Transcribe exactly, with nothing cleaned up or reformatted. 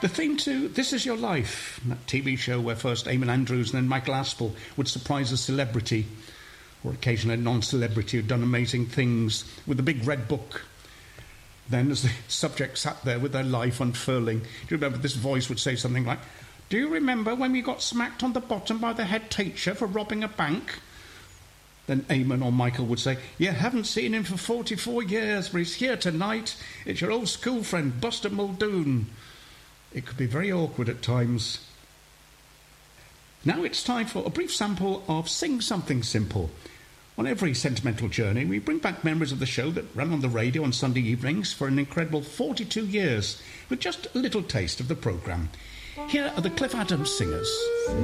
The theme to This Is Your Life, that T V show where first Eamon Andrews and then Michael Aspel would surprise a celebrity, or occasionally a non-celebrity who'd done amazing things, with a big red book. Then as the subject sat there with their life unfurling, do you remember this voice would say something like, "Do you remember when we got smacked on the bottom by the head teacher for robbing a bank?" Then Eamon or Michael would say, "You haven't seen him for forty-four years, but he's here tonight. It's your old school friend, Buster Muldoon." It could be very awkward at times. Now it's time for a brief sample of Sing Something Simple. On every sentimental journey, we bring back memories of the show that ran on the radio on Sunday evenings for an incredible forty-two years, with just a little taste of the programme. Here are the Cliff Adams Singers.